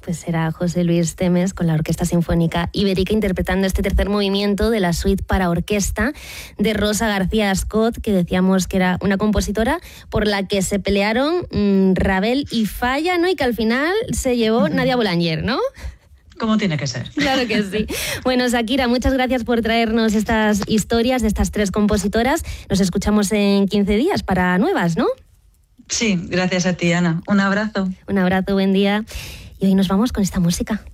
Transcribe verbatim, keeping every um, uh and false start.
Pues será José Luis Temes con la Orquesta Sinfónica Ibérica interpretando este tercer movimiento de la suite para orquesta de Rosa García Scott, que decíamos que era una compositora por la que se pelearon mmm, Ravel y Falla, ¿no? Y que al final se llevó uh-huh. Nadia Boulanger, ¿no? Como tiene que ser. Claro que sí. Bueno, Shakira, muchas gracias por traernos estas historias de estas tres compositoras. Nos escuchamos en quince días para nuevas, ¿no? Sí, gracias a ti, Ana. Un abrazo. Un abrazo, buen día. Y hoy nos vamos con esta música.